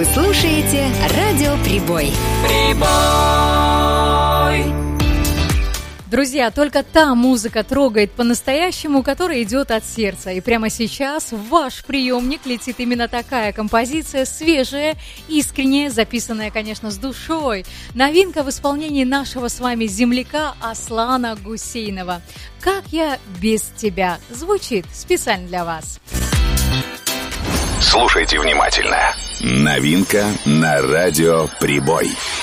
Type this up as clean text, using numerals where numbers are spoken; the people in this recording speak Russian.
Вы слушаете радио Прибой. Друзья, только та музыка трогает по-настоящему, которая идет от сердца. И прямо сейчас в ваш приемник летит именно такая композиция, свежая, искренняя, записанная, конечно, с душой. Новинка в исполнении нашего с вами земляка Аслана Гусейнова. «Как я без тебя» звучит специально для вас. Слушайте внимательно. Новинка на радио Прибой.